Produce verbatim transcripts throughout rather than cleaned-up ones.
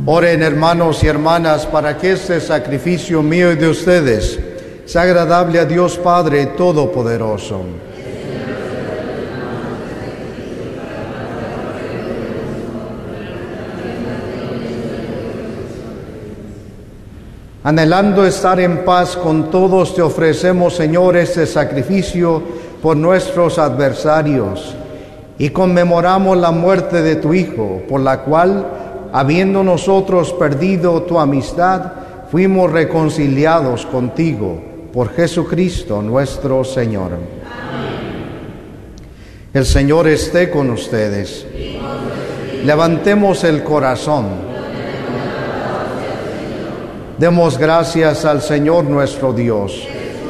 Oren, hermanos y hermanas, para que este sacrificio mío y de ustedes sea agradable a Dios Padre Todopoderoso. Anhelando estar en paz con todos, te ofrecemos, Señor, este sacrificio por nuestros adversarios y conmemoramos la muerte de tu Hijo, por la cual, habiendo nosotros perdido tu amistad, fuimos reconciliados contigo por Jesucristo nuestro Señor. Amén. El Señor esté con ustedes. Levantemos el corazón. Demos gracias al Señor nuestro Dios.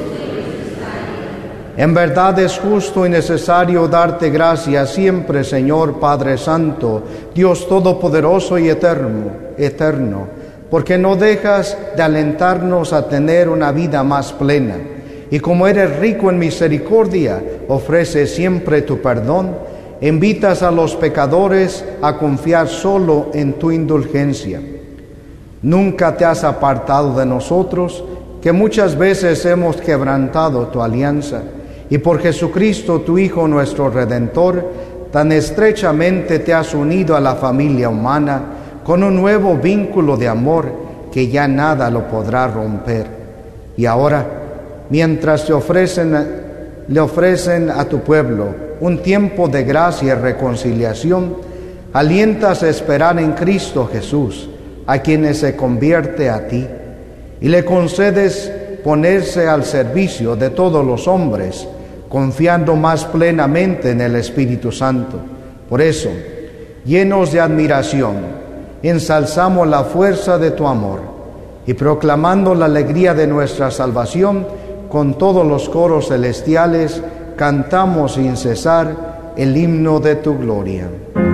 En verdad es justo y necesario darte gracias siempre, Señor Padre Santo, Dios Todopoderoso y eterno, eterno, porque no dejas de alentarnos a tener una vida más plena. Y como eres rico en misericordia, ofreces siempre tu perdón, invitas a los pecadores a confiar solo en tu indulgencia. Nunca te has apartado de nosotros, que muchas veces hemos quebrantado tu alianza, y por Jesucristo, tu Hijo, nuestro Redentor, tan estrechamente te has unido a la familia humana con un nuevo vínculo de amor que ya nada lo podrá romper. Y ahora, mientras te ofrecen, le ofrecen a tu pueblo un tiempo de gracia y reconciliación, alientas a esperar en Cristo Jesús, a quienes se convierte a ti, y le concedes ponerse al servicio de todos los hombres, confiando más plenamente en el Espíritu Santo. Por eso, llenos de admiración, ensalzamos la fuerza de tu amor, y proclamando la alegría de nuestra salvación, con todos los coros celestiales, cantamos sin cesar el himno de tu gloria.